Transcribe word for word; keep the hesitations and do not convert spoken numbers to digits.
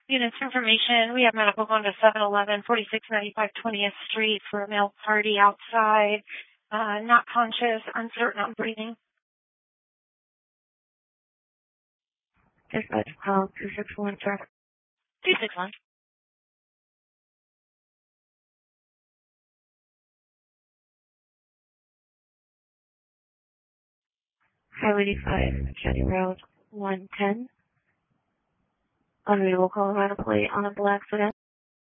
Units information, we have medical going to seven eleven, forty-six ninety-five twentieth Street for a male party outside, uh, not conscious, uncertain on breathing. Dispatch call two six one, sir. two six one. Highway eighty-five, County Road one ten. Unreadable Colorado plate on a black sedan.